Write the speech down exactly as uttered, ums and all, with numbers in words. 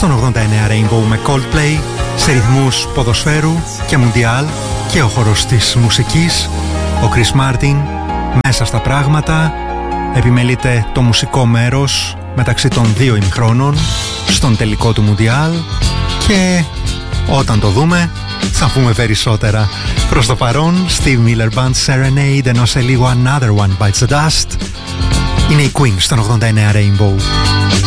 στον ογδόντα εννέα Rainbow με Coldplay σε ρυθμούς ποδοσφαίρου και μουντιάλ και ο χορός της μουσικής. Ο Chris Martin μέσα στα πράγματα επιμελείται το μουσικό μέρος μεταξύ των δύο ημιχρόνων στον τελικό του μουντιάλ και όταν το δούμε θα πούμε περισσότερα. Προς το παρόν, Steve Miller Band Serenade, ενώ σε λίγο Another One Bites the Dust. Είναι η Queen στον ογδόντα εννέα Rainbow.